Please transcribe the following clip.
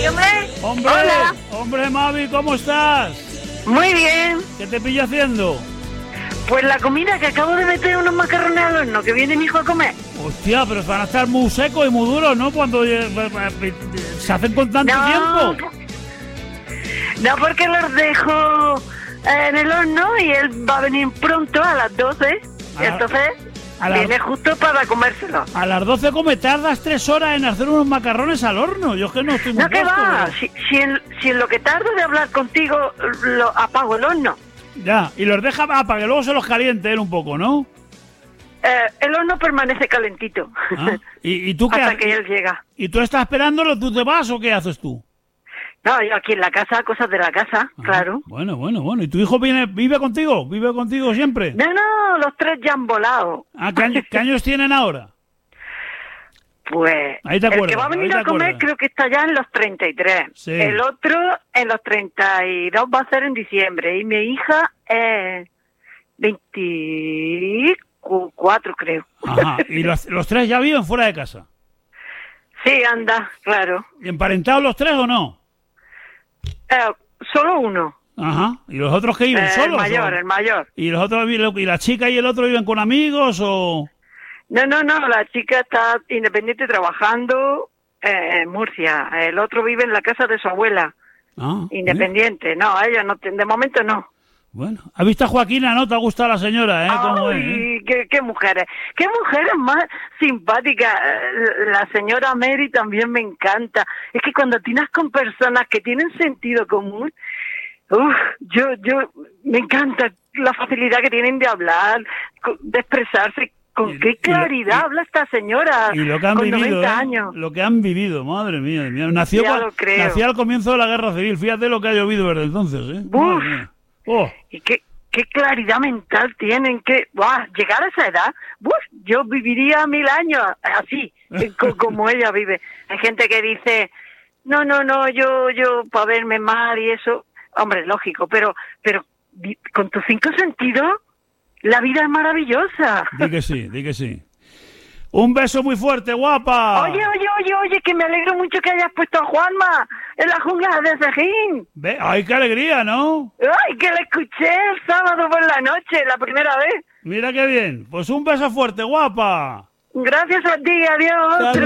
hombre. ¡Hombre! Hola. ¡Hombre, Mavi! ¿Cómo estás? Muy bien. ¿Qué te pillo haciendo? Pues la comida que acabo de meter unos macarrones al horno, que viene mi hijo a comer. Hostia, pero van a estar muy secos y muy duros, ¿no? Cuando se hacen con tanto tiempo. No, porque los dejo en el horno y él va a venir pronto a las 12. Entonces viene justo para comérselo. A las 12 come, tardas 3 horas en hacer unos macarrones al horno. Yo es que no estoy muy No, que puesto, va. pero... Si en lo que tardo de hablar contigo lo apago el horno. Ya, y los deja para que luego se los caliente él un poco, ¿no? El horno permanece calentito. Ah, ¿Y tú qué hasta haces? que él llega. ¿Y tú estás esperándolo? ¿Tú te vas o qué haces tú? No, yo aquí en la casa, cosas de la casa, claro. Bueno. ¿Y tu hijo vive contigo? ¿Vive contigo siempre? No, los tres ya han volado. Ah, ¿qué años tienen ahora? Pues Ahí te el acuerdas, que va a venir ahí te a comer acuerdas. creo que está ya en los 33. Sí. El otro en los 32 va a ser en diciembre. Y mi hija es 24, creo. Ajá, y los tres ya viven fuera de casa. Sí, anda, claro. ¿Y emparentados los tres o no? Solo uno. Ajá, ¿y los otros que viven solos? El mayor. ¿Y los otros y la chica y el otro viven con amigos o...? No, la chica está independiente trabajando en Murcia. El otro vive en la casa de su abuela. Independiente. No, ella no, de momento no. Bueno, ¿has visto a Joaquina, no? ¿Te ha gustado la señora, ¿Cómo Ay, qué mujeres más simpáticas. La señora Mary también me encanta. Es que cuando tienes con personas que tienen sentido común, yo me encanta la facilidad que tienen de hablar, de expresarse. Con qué claridad habla esta señora. Y lo que han con vivido, 90 años. Lo que han vivido, madre mía. Nació al comienzo de la Guerra Civil. Fíjate lo que ha llovido desde entonces, Uf. Oh. Y qué claridad mental tienen, llegar a esa edad, yo viviría 1000 años así, como ella vive. Hay gente que dice, no, yo para verme mal y eso, hombre, lógico, pero con tus 5 sentidos, la vida es maravillosa. Di que sí. Un beso muy fuerte, guapa. Oye, que me alegro mucho que hayas puesto a Juanma en la jungla de Cejín. ¡Ay, qué alegría!, ¿no? ¡Ay, que la escuché el sábado por la noche, la primera vez! Mira qué bien. Pues un beso fuerte, guapa. Gracias a ti, adiós.